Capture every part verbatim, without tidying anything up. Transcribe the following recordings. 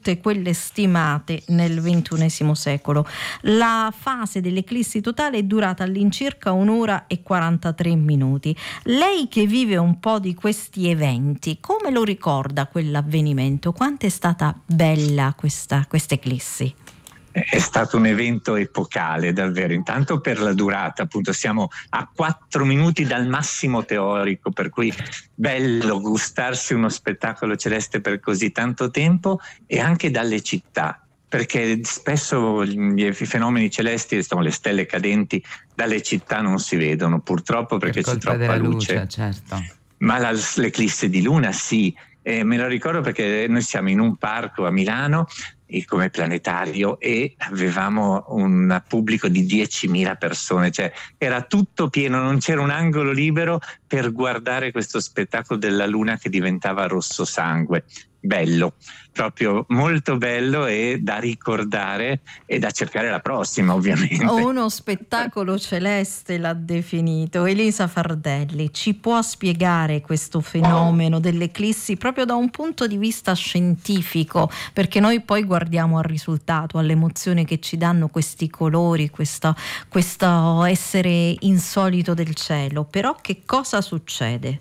tutte quelle stimate nel ventunesimo secolo. La fase dell'eclissi totale è durata all'incirca un'ora e quarantatré minuti. Lei che vive un po' di questi eventi, come lo ricorda quell'avvenimento? Quanto è stata bella questa questa eclissi? È stato un evento epocale, davvero. Intanto per la durata, appunto siamo a quattro minuti dal massimo teorico, per cui bello gustarsi uno spettacolo celeste per così tanto tempo, e anche dalle città, perché spesso i fenomeni celesti, le stelle cadenti, dalle città non si vedono, purtroppo, perché per c'è troppa luce, luce, certo. Ma la, l'eclisse di luna sì. Eh, me lo ricordo perché noi siamo in un parco a Milano come planetario e avevamo un pubblico di diecimila persone, cioè era tutto pieno, non c'era un angolo libero per guardare questo spettacolo della luna che diventava rosso sangue. Bello, proprio molto bello e da ricordare e da cercare la prossima, ovviamente. Uno spettacolo celeste l'ha definito. Elisa Fardelli, ci può spiegare questo fenomeno dell'eclissi proprio da un punto di vista scientifico? Perché noi poi guardiamo al risultato, all'emozione che ci danno questi colori, questo, questo essere insolito del cielo. Però che cosa succede?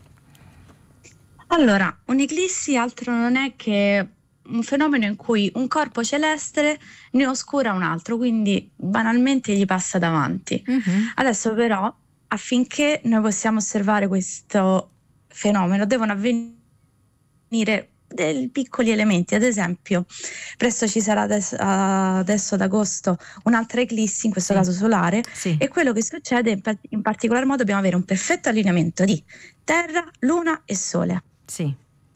Allora, un'eclissi altro non è che un fenomeno in cui un corpo celeste ne oscura un altro, quindi banalmente gli passa davanti. Uh-huh. Adesso però, affinché noi possiamo osservare questo fenomeno, devono avvenire dei piccoli elementi. Ad esempio, presto ci sarà adesso, adesso ad agosto un'altra eclissi, in questo sì. caso solare, sì. e quello che succede in, in particolar modo dobbiamo avere un perfetto allineamento di Terra, Luna e Sole. Sì.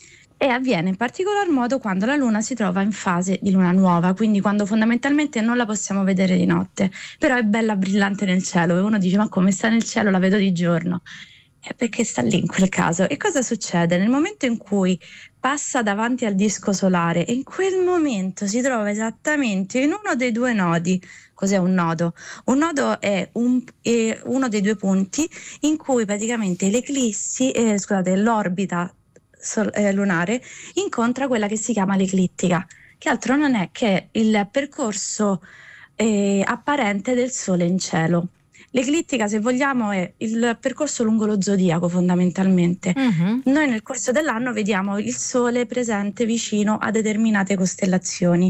E avviene in particolar modo quando la luna si trova in fase di luna nuova, quindi quando fondamentalmente non la possiamo vedere di notte, però è bella brillante nel cielo, e uno dice: ma come sta nel cielo, la vedo di giorno? È perché sta lì in quel caso. E cosa succede? Nel momento in cui passa davanti al disco solare e in quel momento si trova esattamente in uno dei due nodi. Cos'è un nodo? Un nodo è, un, è uno dei due punti in cui praticamente l'eclissi, eh, scusate, l'orbita sol, eh, lunare incontra quella che si chiama l'eclittica, che altro non è che il percorso eh, apparente del Sole in cielo. L'eclittica, se vogliamo, è il percorso lungo lo zodiaco fondamentalmente. Uh-huh. Noi nel corso dell'anno vediamo il Sole presente vicino a determinate costellazioni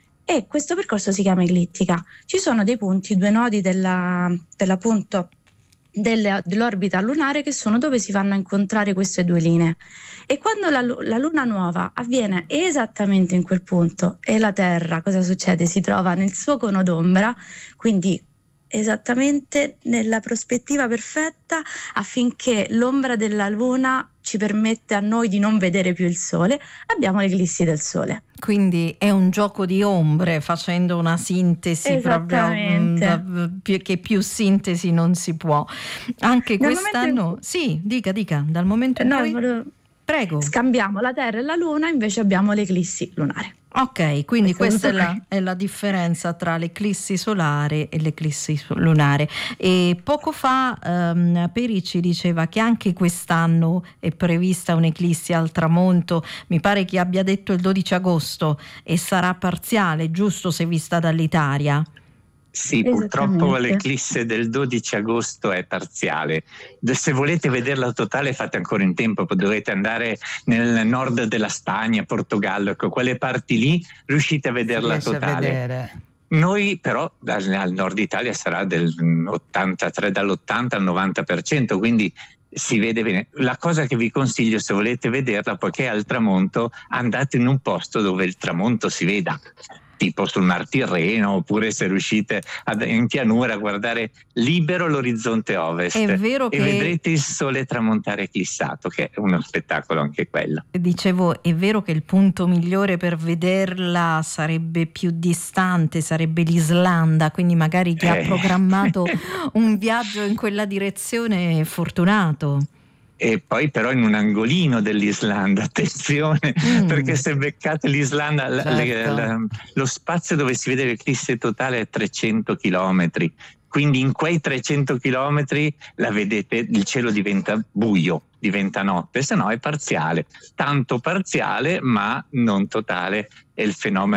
e questo percorso si chiama eclittica. Ci sono dei punti, due nodi della, dell'appunto delle, dell'orbita lunare, che sono dove si vanno a incontrare queste due linee, e quando la, la luna nuova avviene esattamente in quel punto e la Terra, cosa succede? Si trova nel suo cono d'ombra, quindi esattamente nella prospettiva perfetta affinché l'ombra della luna ci permette a noi di non vedere più il sole, abbiamo l'eclissi del sole. Quindi è un gioco di ombre, facendo una sintesi proprio mh, che più sintesi non si può. Anche dal quest'anno in... sì, dica dica, dal momento in no, cui volevo... prego. Scambiamo la Terra e la Luna, invece abbiamo l'eclissi lunare. Ok, quindi questa è la, è la differenza tra l'eclissi solare e l'eclissi lunare. E poco fa um, Peri ci diceva che anche quest'anno è prevista un'eclissi al tramonto, mi pare che abbia detto il dodici agosto, e sarà parziale, giusto, se vista dall'Italia? Sì, purtroppo l'eclisse del dodici agosto è parziale. Se volete vederla totale fate ancora in tempo, dovete andare nel nord della Spagna, Portogallo, ecco, quelle parti lì riuscite a vederla totale. Noi però al nord Italia sarà del ottantatré, dall'ottanta al novanta per cento, quindi si vede bene. La cosa che vi consiglio, se volete vederla, poiché è al tramonto, andate in un posto dove il tramonto si veda, tipo sul Mar Tirreno, oppure se riuscite ad, in pianura a guardare libero l'orizzonte ovest. È vero e che... vedrete il sole tramontare eclissato, che è uno spettacolo anche quello. Dicevo, è vero che il punto migliore per vederla sarebbe più distante, sarebbe l'Islanda, quindi magari chi eh. ha programmato un viaggio in quella direzione è fortunato. E poi però in un angolino dell'Islanda, attenzione, mm. perché se beccate l'Islanda, certo. la, la, lo spazio dove si vede l'eclisse totale è trecento chilometri, quindi in quei trecento chilometri la vedete, il cielo diventa buio, diventa notte, se no è parziale, tanto parziale ma non totale, è il fenomeno